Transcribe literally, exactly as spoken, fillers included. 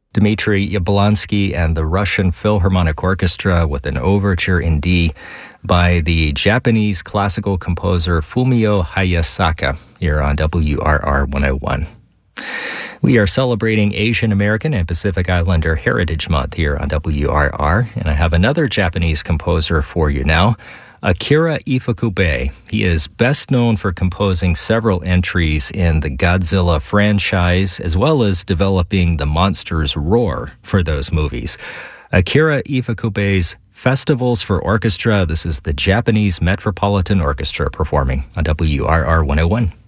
Dmitry Yablonsky and the Russian Philharmonic Orchestra with an overture in D by the Japanese classical composer Fumio Hayasaka here on W R R one oh one. We are celebrating Asian American and Pacific Islander Heritage Month here on W R R, and I have another Japanese composer for you now, Akira Ifukube. He is best known for composing several entries in the Godzilla franchise, as well as developing the Monsters Roar for those movies. Akira Ifukube's Festivals for Orchestra. This is the Japanese Metropolitan Orchestra performing on W R R one oh one.